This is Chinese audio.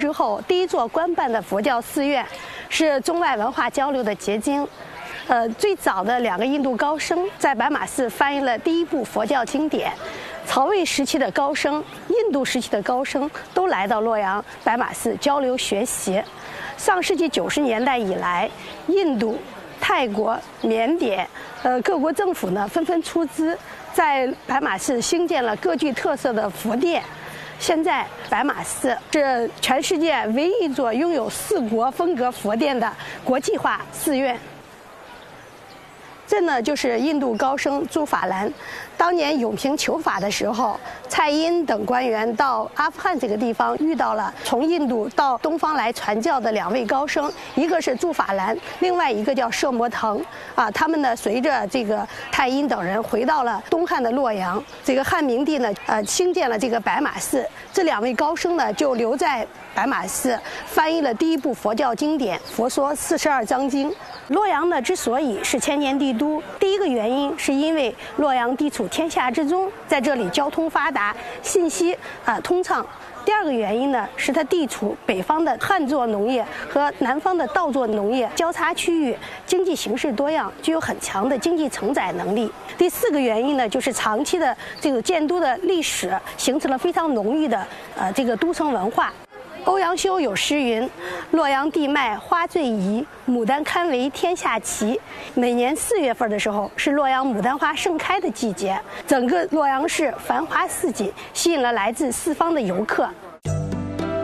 之后第一座官办的佛教寺院，是中外文化交流的结晶。最早的2个印度高僧在白马寺翻译了第一部佛教经典。曹魏时期的高僧、印度时期的高僧都来到洛阳白马寺交流学习。上世纪90年代以来，印度、泰国、缅甸，各国政府呢纷纷出资，在白马寺兴建了各具特色的佛殿。现在白马寺是全世界唯一一座拥有4国风格佛殿的国际化寺院。这呢就是印度高僧朱法兰。当年永平求法的时候，蔡英等官员到阿富汗这个地方，遇到了从印度到东方来传教的2位高僧，一个是朱法兰，另外一个叫摄摩腾。他们呢随着这个蔡英等人回到了东汉的洛阳，这个汉明帝呢兴建了这个白马寺。这2位高僧呢就留在白马寺，翻译了第一部佛教经典《佛说42章经》。洛阳呢之所以是千年帝都，第一个原因是因为洛阳地处天下之中，在这里交通发达，信息通畅。第2个原因呢，是它地处北方的旱作农业和南方的稻作农业交叉区域，经济形势多样，具有很强的经济承载能力。第4个原因呢，就是长期的这个建都的历史，形成了非常浓郁的这个都城文化。欧阳修有诗云：“洛阳地脉花最宜，牡丹堪为天下奇。”每年4月份的时候，是洛阳牡丹花盛开的季节，整个洛阳市繁华似锦，吸引了来自4方的游客。